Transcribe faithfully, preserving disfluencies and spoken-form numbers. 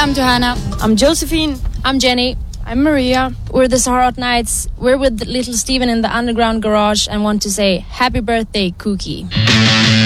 I'm Johanna. I'm Josephine. I'm Jenny. I'm Maria. We're the Sahara Nights. We're with little Steven in the underground garage and want to say happy birthday, Kooky.